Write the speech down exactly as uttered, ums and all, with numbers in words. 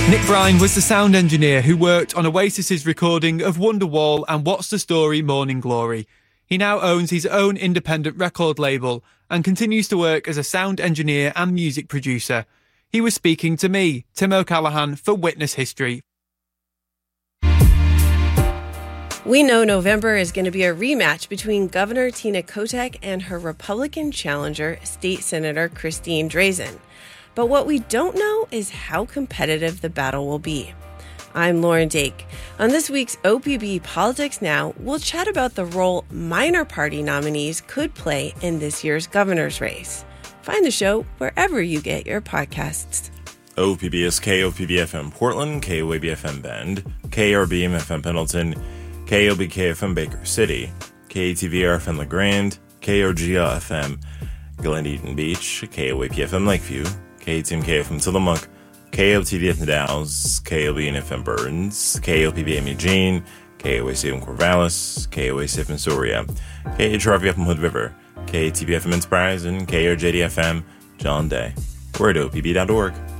Nick Brine was the sound engineer who worked on Oasis's recording of Wonderwall and What's the Story Morning Glory. He now owns his own independent record label and continues to work as a sound engineer and music producer. He was speaking to me, Tim O'Callaghan, for Witness History. We know November is going to be a rematch between Governor Tina Kotek and her Republican challenger, State Senator Christine Drazan. But what we don't know is how competitive the battle will be. I'm Lauren Dake. On this week's O P B Politics Now, we'll chat about the role minor party nominees could play in this year's governor's race. Find the show wherever you get your podcasts. O P B is K O P B F M Portland, K O A B F M Bend, K R B M F M Pendleton, K O B K F M Baker City, K A T V R F M LaGrande, K O G L F M Glen Eden Beach, K O A P F M Lakeview, K T M K F M Tillamook, K O T V F M Dalles, K O B N F M Burns, K O P B M Eugene, K O A C F M Corvallis, K O A C F M Soria, K H R V F M Hood River, K T V F M Enterprise, and K R J D F M John Day. We're at O P B dot org.